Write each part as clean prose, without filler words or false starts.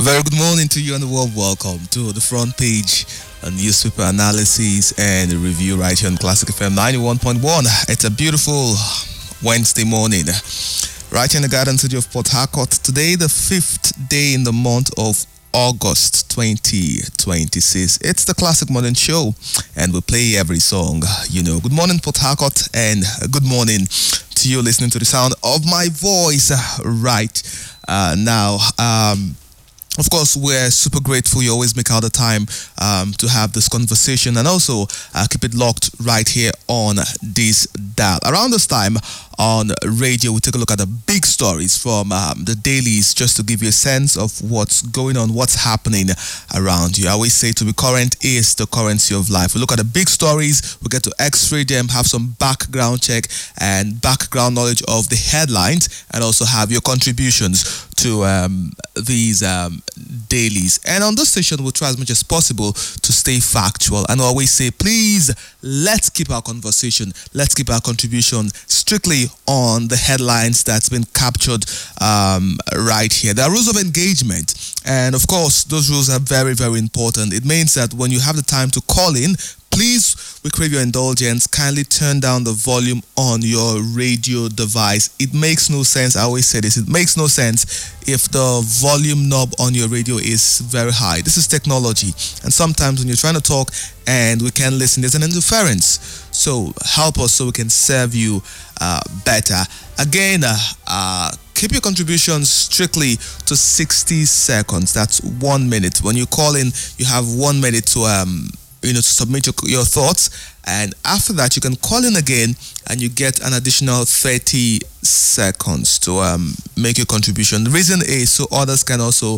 Very good morning to you and a warm welcome to the front page, a newspaper analysis and review right here on Classic FM 91.1. It's a beautiful Wednesday morning right here in the Garden City of Port Harcourt. Today, the 5th day in the month of August 2026. It's the Classic Morning Show and we play every song, you know. Good morning, Port Harcourt, and good morning to you listening to the sound of my voice right now. Of course, we're super grateful you always make out the time to have this conversation, and also keep it locked right here on this dial. Around this time on radio, we take a look at the big stories from the dailies, just to give you a sense of what's going on, what's happening around you. I always say to be current is the currency of life. We look at the big stories, we get to x-ray them, have some background check and background knowledge of the headlines, and also have your contributions to these dailies. And on this station, we'll try as much as possible to stay factual and always say, please, let's keep our conversation, let's keep our contribution strictly on the headlines that's been captured right here. There are rules of engagement, and of course, those rules are very, very important. It means that when you have the time to call in, please, we crave your indulgence, kindly turn down the volume on your radio device. It makes no sense, I always say this, it makes no sense if the volume knob on your radio is very high. This is technology, and sometimes when you're trying to talk and we can't listen, there's an interference. So help us so we can serve you better. Again, keep your contributions strictly to 60 seconds. That's 1 minute. When you call in, you have 1 minute to submit your thoughts, and after that you can call in again and you get an additional 30 seconds to make your contribution. The reason is so others can also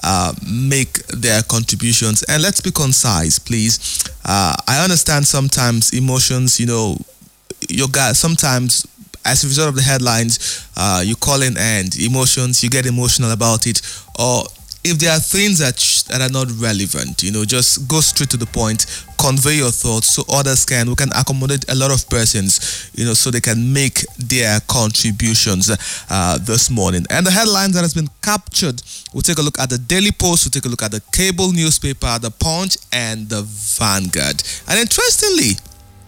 make their contributions. And let's be concise, please. I understand sometimes emotions, your guys, sometimes as a result of the headlines, you call in and emotions, you get emotional about it, or if there are things that are not relevant, just go straight to the point, convey your thoughts so others we can accommodate a lot of persons, so they can make their contributions this morning. And the headlines that has been captured, we'll take a look at the Daily Post, we'll take a look at the cable newspaper, the Punch, and the Vanguard. And interestingly,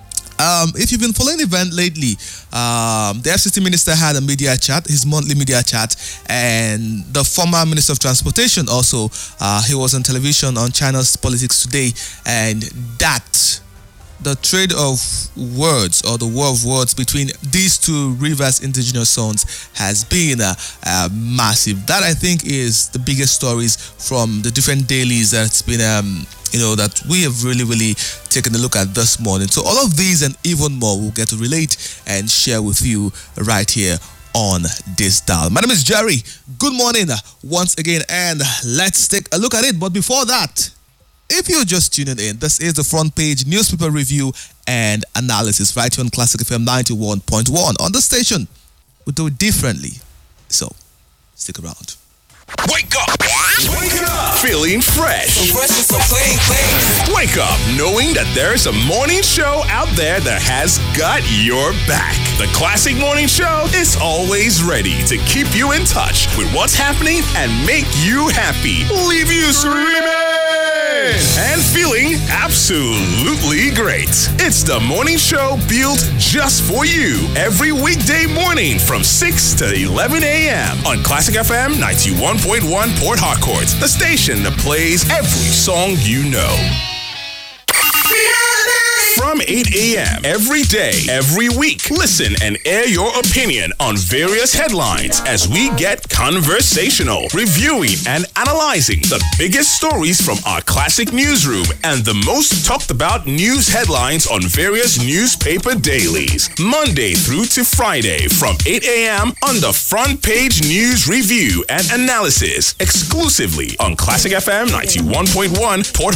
if you've been following the event lately, the FCT minister had a media chat, his monthly media chat, and the former minister of transportation also, he was on television on China's Politics Today, and that the trade of words, or the war of words between these two Rivers indigenous sons has been massive. That, I think, is the biggest stories from the different dailies that's been that we have really taken a look at this morning. So all of these and even more we'll get to relate and share with you right here on this dial. My name is Jerry. Good morning once again, and let's take a look at it. But before that, if you're just tuning in, this is the front page newspaper review and analysis right here on Classic FM 91.1. On the station, we do it differently. So, stick around. Wake up! Wake up! Feeling fresh. So fresh and so clean. Wake up knowing that there's a morning show out there that has got your back. The Classic Morning Show is always ready to keep you in touch with what's happening and make you happy. Leave you screaming and feeling absolutely great. It's the morning show built just for you every weekday morning from 6 to 11 a.m. on Classic FM 91.1 Port Harcourt, the station that plays every song you know. From 8 a.m. every day, every week, listen and air your opinion on various headlines as we get conversational, reviewing and analyzing the biggest stories from our classic newsroom and the most talked about news headlines on various newspaper dailies. Monday through to Friday from 8 a.m. on the front page news review and analysis exclusively on Classic FM 91.1 Port